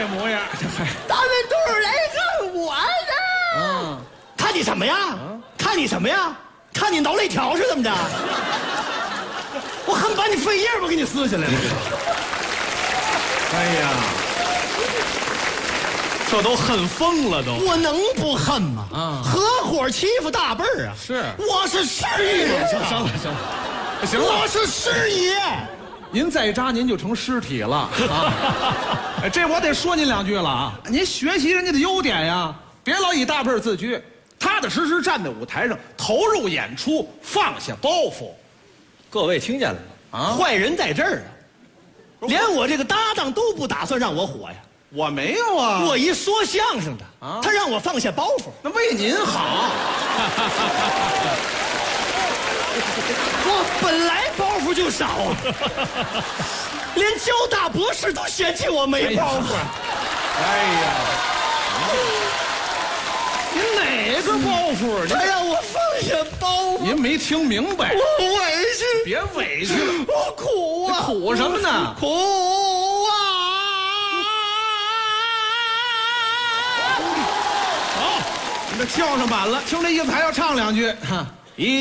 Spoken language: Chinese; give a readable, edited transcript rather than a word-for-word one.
那模样。 咱们都是来看我的。 嗯， 看你什么呀？看你什么呀？看你挠肋条是怎么着？我恨把你肺叶我给你撕下来了。 哎呀，这都恨疯了都。 我能不恨吗？ 啊， 合伙欺负大辈儿啊！ 是， 我是师爷。 行了，行了， 我是师爷。 您再扎您就成尸体了啊！哎，这我得说您两句了啊！您学习人家的优点呀，别老以大辈儿自居，踏踏实实站在舞台上，投入演出，放下包袱。 各位听见了吗？ 啊， 坏人在这儿啊！连我这个搭档都不打算让我火呀！ 我没有啊， 我一说相声的啊，他让我放下包袱。 那为您好。 我本来包袱就少，连交大博士都嫌弃我没包袱。 哎呀，您哪个包袱？ 他让我放下包袱。 您没听明白？ 我委屈， 别委屈了， 我苦啊！ 苦什么呢？ 苦啊！ 好，你这跳上板了，听这意思还要唱两句哈。